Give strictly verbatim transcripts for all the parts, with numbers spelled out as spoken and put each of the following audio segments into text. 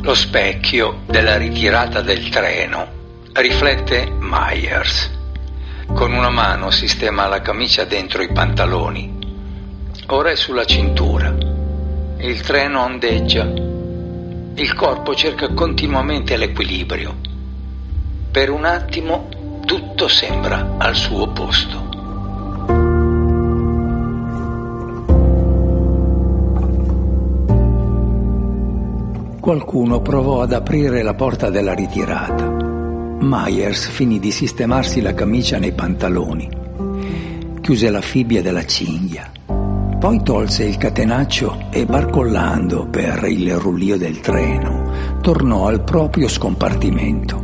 Lo specchio della ritirata del treno riflette Myers. Con una mano sistema la camicia dentro i pantaloni. Ora è sulla cintura. Il treno ondeggia. Il corpo cerca continuamente l'equilibrio. Per un attimo tutto sembra al suo posto. Qualcuno provò ad aprire la porta della ritirata. Myers finì di sistemarsi la camicia nei pantaloni. Chiuse la fibbia della cinghia. Poi tolse il catenaccio e, barcollando per il rullio del treno, tornò al proprio scompartimento.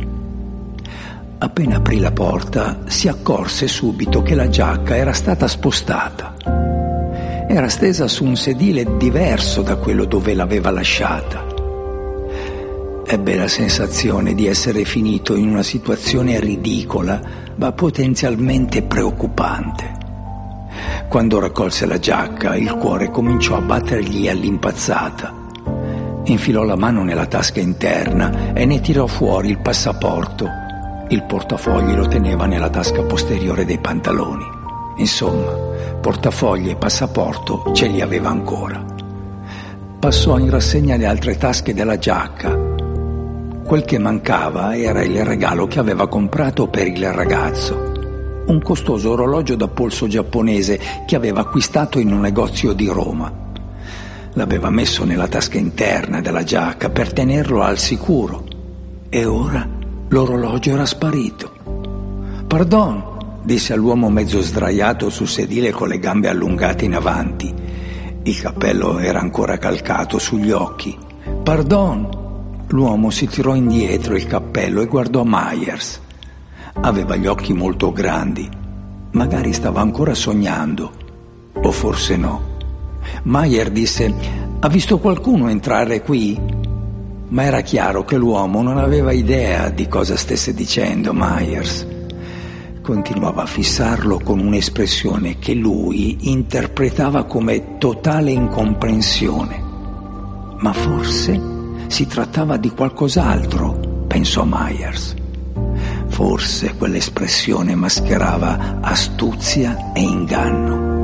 Appena aprì la porta, si accorse subito che la giacca era stata spostata. Era stesa su un sedile diverso da quello dove l'aveva lasciata. Ebbe la sensazione di essere finito in una situazione ridicola, ma potenzialmente preoccupante. Quando raccolse la giacca, il cuore cominciò a battergli all'impazzata. Infilò la mano nella tasca interna e ne tirò fuori il passaporto. Il portafogli lo teneva nella tasca posteriore dei pantaloni. Insomma, portafogli e passaporto ce li aveva ancora. Passò in rassegna le altre tasche della giacca. Quel che mancava era il regalo che aveva comprato per il ragazzo. Un costoso orologio da polso giapponese che aveva acquistato in un negozio di Roma. L'aveva messo nella tasca interna della giacca per tenerlo al sicuro. E ora l'orologio era sparito. «Pardon», disse all'uomo mezzo sdraiato sul sedile con le gambe allungate in avanti. Il cappello era ancora calcato sugli occhi. «Pardon». L'uomo si tirò indietro il cappello e guardò Myers. Aveva gli occhi molto grandi. Magari stava ancora sognando. O forse no. Myers disse: «Ha visto qualcuno entrare qui?» Ma era chiaro che l'uomo non aveva idea di cosa stesse dicendo Myers. Continuava a fissarlo con un'espressione che lui interpretava come totale incomprensione. Ma forse si trattava di qualcos'altro, pensò Myers. Forse quell'espressione mascherava astuzia e inganno.